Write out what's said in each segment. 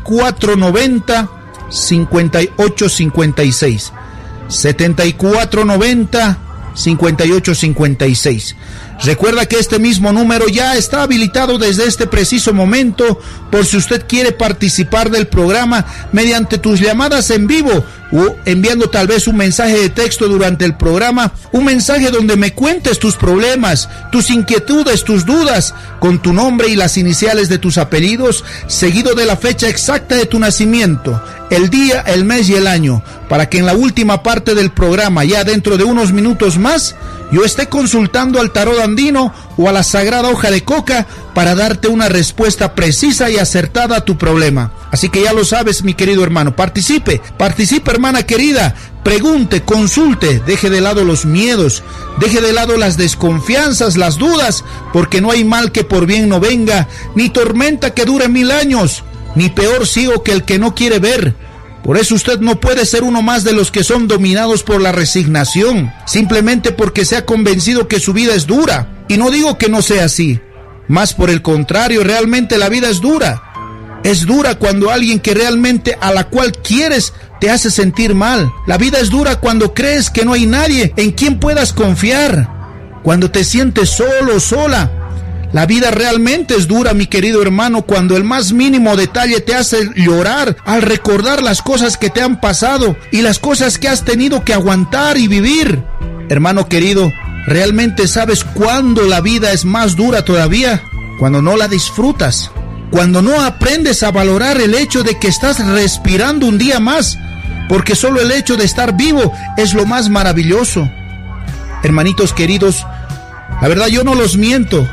7490-5856. 7490-5856. Recuerda que este mismo número ya está habilitado desde este preciso momento por si usted quiere participar del programa mediante tus llamadas en vivo o enviando tal vez un mensaje de texto durante el programa, un mensaje donde me cuentes tus problemas, tus inquietudes, tus dudas, con tu nombre y las iniciales de tus apellidos, seguido de la fecha exacta de tu nacimiento, el día, el mes y el año, para que en la última parte del programa, ya dentro de unos minutos más, yo esté consultando al tarot andino o a la sagrada hoja de coca para darte una respuesta precisa y acertada a tu problema. Así que ya lo sabes, mi querido hermano, participe, hermana querida, pregunte, consulte, deje de lado los miedos, deje de lado las desconfianzas, las dudas, porque no hay mal que por bien no venga, ni tormenta que dure 1000 años, ni peor ciego que el que no quiere ver. Por eso usted no puede ser uno más de los que son dominados por la resignación, simplemente porque se ha convencido que su vida es dura. Y no digo que no sea así, más por el contrario, realmente la vida es dura. Es dura cuando alguien que realmente a la cual quieres te hace sentir mal. La vida es dura cuando crees que no hay nadie en quien puedas confiar, cuando te sientes solo, sola. La vida realmente es dura, mi querido hermano, cuando el más mínimo detalle te hace llorar al recordar las cosas que te han pasado y las cosas que has tenido que aguantar y vivir. Hermano querido, ¿realmente sabes cuándo la vida es más dura todavía? Cuando no la disfrutas, cuando no aprendes a valorar el hecho de que estás respirando un día más, porque solo el hecho de estar vivo es lo más maravilloso. Hermanitos queridos, la verdad yo no los miento.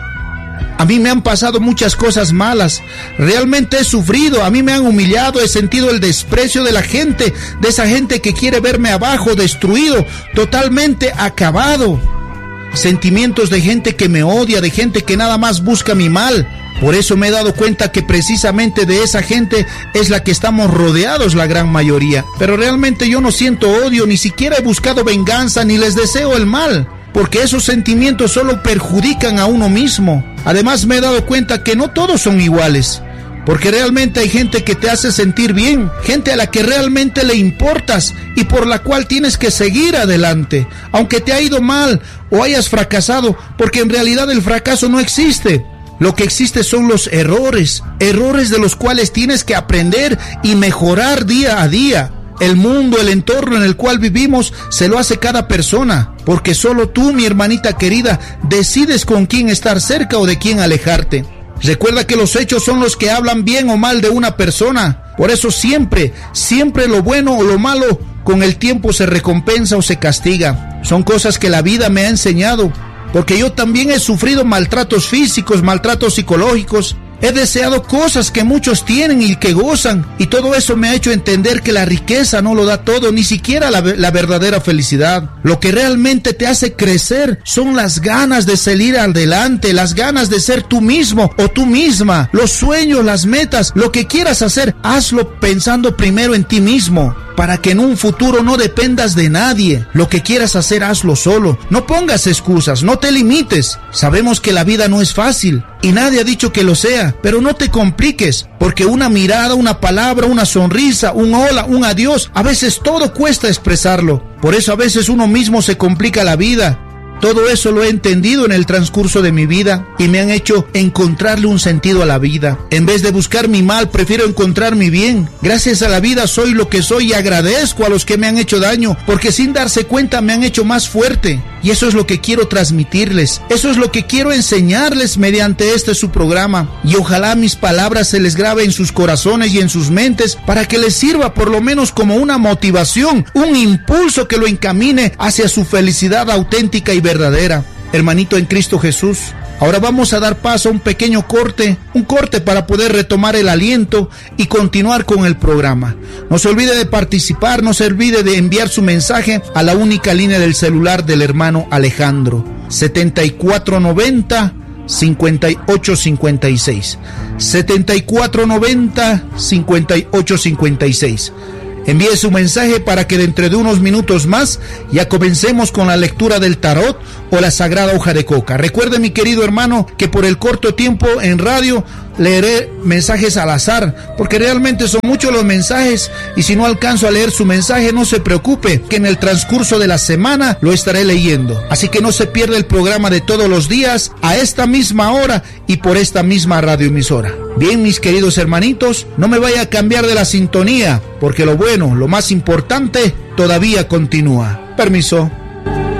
A mí me han pasado muchas cosas malas, realmente he sufrido, a mí me han humillado, he sentido el desprecio de la gente, de esa gente que quiere verme abajo, destruido, totalmente acabado. Sentimientos de gente que me odia, de gente que nada más busca mi mal. Por eso me he dado cuenta que precisamente de esa gente es la que estamos rodeados la gran mayoría. Pero realmente yo no siento odio, ni siquiera he buscado venganza, ni les deseo el mal, porque esos sentimientos solo perjudican a uno mismo. Además me he dado cuenta que no todos son iguales, porque realmente hay gente que te hace sentir bien, gente a la que realmente le importas y por la cual tienes que seguir adelante, aunque te ha ido mal o hayas fracasado, porque en realidad el fracaso no existe. Lo que existe son los errores de los cuales tienes que aprender y mejorar día a día. El mundo, el entorno en el cual vivimos, se lo hace cada persona, porque solo tú, mi hermanita querida, decides con quién estar cerca o de quién alejarte. Recuerda que los hechos son los que hablan bien o mal de una persona. Por eso siempre lo bueno o lo malo, con el tiempo se recompensa o se castiga. Son cosas que la vida me ha enseñado, porque yo también he sufrido maltratos físicos, maltratos psicológicos. He deseado cosas que muchos tienen y que gozan, y todo eso me ha hecho entender que la riqueza no lo da todo, ni siquiera la verdadera felicidad. Lo que realmente te hace crecer son las ganas de salir adelante, las ganas de ser tú mismo o tú misma, los sueños, las metas, lo que quieras hacer, hazlo pensando primero en ti mismo, para que en un futuro no dependas de nadie. Lo que quieras hacer, hazlo solo. No pongas excusas, no te limites. Sabemos que la vida no es fácil y nadie ha dicho que lo sea, pero no te compliques, porque una mirada, una palabra, una sonrisa, un hola, un adiós, a veces todo cuesta expresarlo. Por eso a veces uno mismo se complica la vida. Todo eso lo he entendido en el transcurso de mi vida y me han hecho encontrarle un sentido a la vida. En vez de buscar mi mal, prefiero encontrar mi bien. Gracias a la vida soy lo que soy y agradezco a los que me han hecho daño, porque sin darse cuenta me han hecho más fuerte. Y eso es lo que quiero transmitirles. Eso es lo que quiero enseñarles mediante este su programa. Y ojalá mis palabras se les grabe en sus corazones y en sus mentes para que les sirva por lo menos como una motivación, un impulso que lo encamine hacia su felicidad auténtica y verdadera. Hermanito en Cristo Jesús, ahora vamos a dar paso a un pequeño corte, un corte para poder retomar el aliento y continuar con el programa. No se olvide de participar, no se olvide de enviar su mensaje a la única línea del celular del hermano Alejandro, 7490-5856, 7490-5856. Envíe su mensaje para que dentro de unos minutos más ya comencemos con la lectura del tarot o la sagrada hoja de coca. Recuerde, mi querido hermano, que por el corto tiempo en radio leeré mensajes al azar, porque realmente son muchos los mensajes y si no alcanzo a leer su mensaje, no se preocupe, que en el transcurso de la semana lo estaré leyendo. Así que no se pierda el programa de todos los días a esta misma hora y por esta misma radioemisora. Bien, mis queridos hermanitos, no me vaya a cambiar de la sintonía, porque lo bueno, lo más importante, todavía continúa. Permiso.